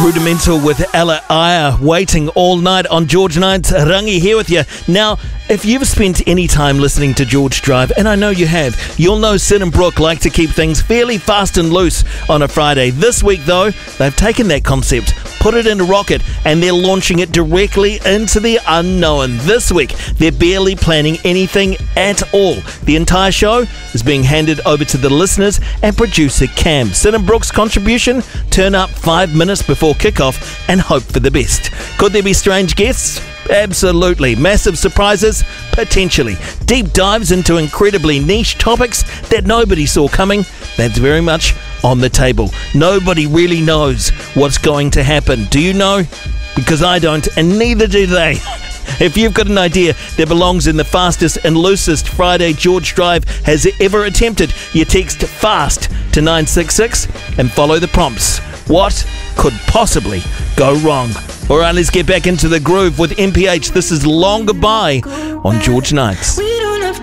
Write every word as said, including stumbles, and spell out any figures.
Rudimental with Ella Aya, waiting all night on George Nights. Rangi here with you. Now, if you've spent any time listening to George Drive, and I know you have, you'll know Sid and Brooke like to keep things fairly fast and loose on a Friday. This week, though, they've taken that concept, put it in a rocket, and they're launching it directly into the unknown. This week, they're barely planning anything at all. The entire show is being handed over to the listeners and producer Cam. Sid and Brooke's contribution: turn up five minutes before kickoff and hope for the best. Could there be strange guests? Absolutely. Massive surprises? Potentially. Deep dives into incredibly niche topics that nobody saw coming? That's very much on the table. Nobody really knows what's going to happen. Do you know? Because I don't, and neither do they. If you've got an idea that belongs in the fastest and loosest Friday George Drive has ever attempted, you text FAST to nine six six and follow the prompts. What could possibly go wrong? All right, let's get back into the groove with M P H. This is Long Goodbye on George Nights.